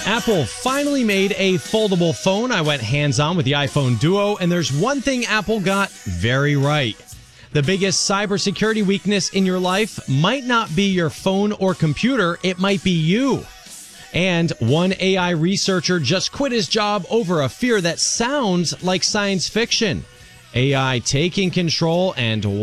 Apple finally made a foldable phone. I went hands-on with the iPhone Duo, and there's one thing Apple got very right. The biggest cybersecurity weakness in your life might not be your phone or computer, it might be you. And one AI researcher just quit his job over a fear that sounds like science fiction. AI taking control and